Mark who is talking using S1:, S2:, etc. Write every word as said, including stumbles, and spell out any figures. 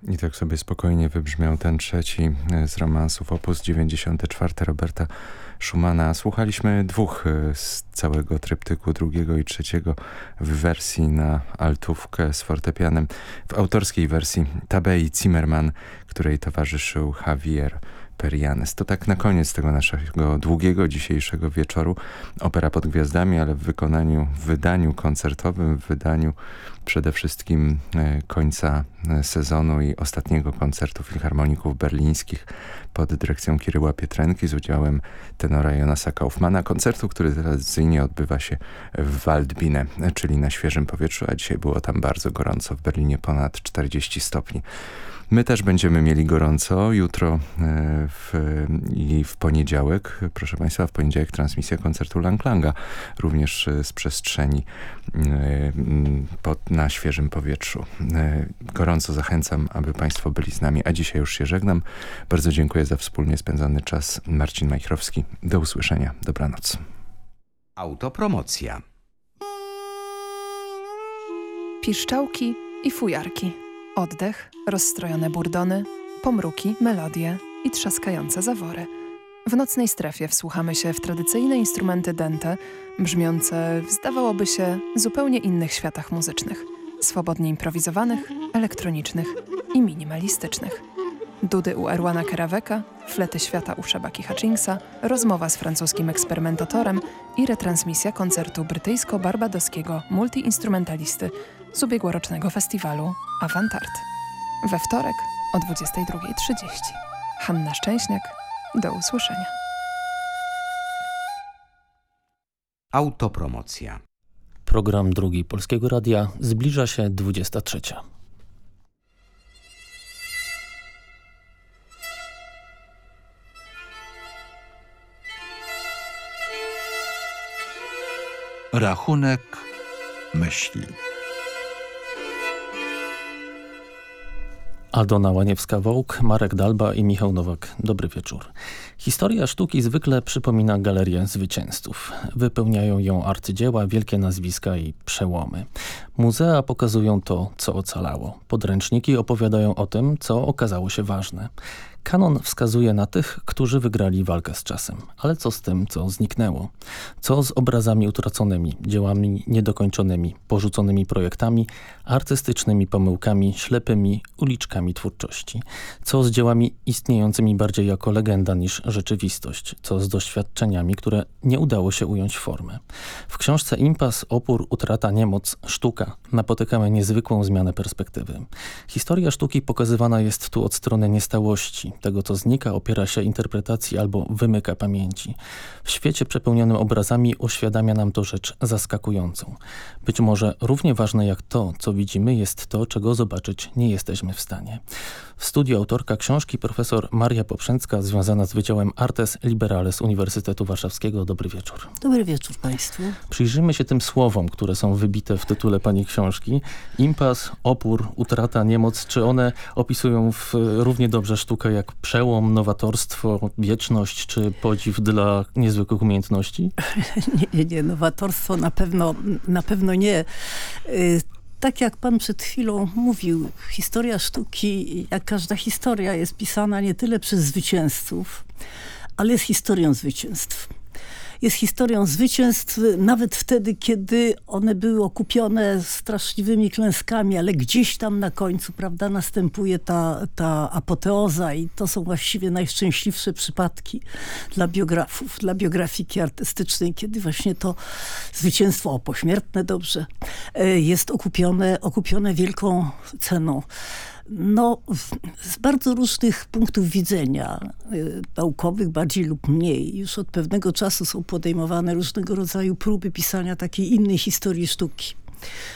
S1: I tak sobie spokojnie wybrzmiał ten trzeci z romansów, opus dziewięćdziesiąty czwarty Roberta Schumana. Słuchaliśmy dwóch z całego tryptyku, drugiego i trzeciego w wersji na altówkę z fortepianem, w autorskiej wersji Tabei Zimmerman, której towarzyszył Javier Perianes. To tak na koniec tego naszego długiego dzisiejszego wieczoru. Opera pod gwiazdami, ale w wykonaniu, w wydaniu koncertowym, w wydaniu przede wszystkim końca sezonu i ostatniego koncertu filharmoników berlińskich pod dyrekcją Kiryła Pietręki z udziałem tenora Jonasa Kaufmana. Koncertu, który tradycyjnie odbywa się w Waldbine, czyli na świeżym powietrzu, a dzisiaj było tam bardzo gorąco, w Berlinie ponad czterdzieści stopni. My też będziemy mieli gorąco jutro w, i w poniedziałek. Proszę Państwa, w poniedziałek transmisja koncertu Lang Langa, również z przestrzeni pod, na świeżym powietrzu. Gorąco zachęcam, aby Państwo byli z nami, a dzisiaj już się żegnam. Bardzo dziękuję za wspólnie spędzony czas. Marcin Majchrowski. Do usłyszenia. Dobranoc.
S2: Autopromocja.
S3: Piszczałki i fujarki. Oddech, rozstrojone burdony, pomruki, melodie i trzaskające zawory. W nocnej strefie wsłuchamy się w tradycyjne instrumenty dęte, brzmiące w, zdawałoby się, zupełnie innych światach muzycznych, swobodnie improwizowanych, elektronicznych i minimalistycznych. Dudy u Erwana Keraweka, flety świata u Shabaki Hutchinsa, rozmowa z francuskim eksperymentatorem i retransmisja koncertu brytyjsko-barbadoskiego multiinstrumentalisty z ubiegłorocznego festiwalu Avantart. We wtorek o dwudziestej drugiej trzydzieści. Hanna Szczęśniak, do usłyszenia.
S2: Autopromocja.
S4: Program drugi Polskiego Radia, zbliża się dwudziesta trzecia.
S5: Rachunek myśli.
S4: Aldona Łaniewska-Wołk, Marek Dalba i Michał Nowak. Dobry wieczór. Historia sztuki zwykle przypomina galerię zwycięzców. Wypełniają ją arcydzieła, wielkie nazwiska i przełomy. Muzea pokazują to, co ocalało. Podręczniki opowiadają o tym, co okazało się ważne. Kanon wskazuje na tych, którzy wygrali walkę z czasem. Ale co z tym, co zniknęło? Co z obrazami utraconymi, dziełami niedokończonymi, porzuconymi projektami, artystycznymi pomyłkami, ślepymi uliczkami twórczości? Co z dziełami istniejącymi bardziej jako legenda niż rzeczywistość? Co z doświadczeniami, które nie udało się ująć w formę? W książce Impas, opór, utrata, niemoc, sztuka napotykamy niezwykłą zmianę perspektywy. Historia sztuki pokazywana jest tu od strony niestałości, tego, co znika, opiera się interpretacji albo wymyka pamięci. W świecie przepełnionym obrazami uświadamia nam to rzecz zaskakującą. Być może równie ważne jak to, co widzimy, jest to, czego zobaczyć nie jesteśmy w stanie. W studiu autorka książki profesor Maria Poprzęcka, związana z Wydziałem Artes Liberales Uniwersytetu Warszawskiego. Dobry wieczór.
S6: Dobry wieczór Państwu.
S4: Przyjrzyjmy się tym słowom, które są wybite w tytule Pani książki. Impas, opór, utrata, niemoc. Czy one opisują w, równie dobrze sztukę jak przełom, nowatorstwo, wieczność, czy podziw dla niezwykłych umiejętności?
S6: Nie, nie, nie. Nowatorstwo na pewno, na pewno nie. Y Tak jak pan przed chwilą mówił, historia sztuki, jak każda historia, jest pisana nie tyle przez zwycięzców, ale jest historią zwycięstw. Jest historią zwycięstw nawet wtedy, kiedy one były okupione straszliwymi klęskami, ale gdzieś tam na końcu, prawda, następuje ta, ta apoteoza i to są właściwie najszczęśliwsze przypadki dla biografów, dla biografiki artystycznej, kiedy właśnie to zwycięstwo, o pośmiertne dobrze, jest okupione, okupione wielką ceną. No, z bardzo różnych punktów widzenia, naukowych bardziej lub mniej, już od pewnego czasu są podejmowane różnego rodzaju próby pisania takiej innej historii sztuki.